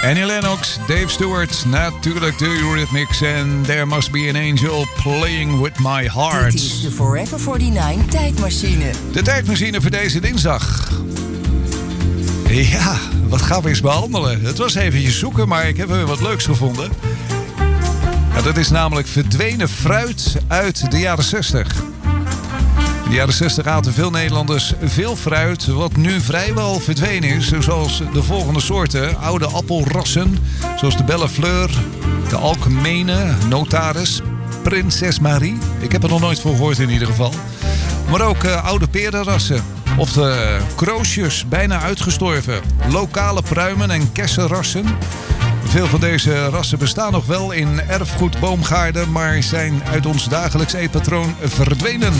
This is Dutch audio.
Annie Lennox, Dave Stewart, natuurlijk de Eurythmics en There Must Be an Angel Playing With My Heart. Dit is de Forever 49 tijdmachine. De tijdmachine voor deze dinsdag. Ja, wat gaan we eens behandelen? Het was eventjes zoeken, maar ik heb weer wat leuks gevonden. Ja, dat is namelijk verdwenen fruit uit de jaren 60. In de jaren 60 aten veel Nederlanders veel fruit wat nu vrijwel verdwenen is. Zoals de volgende soorten. Oude appelrassen, zoals de Belle Fleur, de Algemene, Notaris, Prinses Marie. Ik heb er nog nooit voor gehoord in ieder geval. Maar ook oude perenrassen. Of de kroosjes, bijna uitgestorven. Lokale pruimen en kersenrassen. Veel van deze rassen bestaan nog wel in erfgoedboomgaarden, maar zijn uit ons dagelijks eetpatroon verdwenen.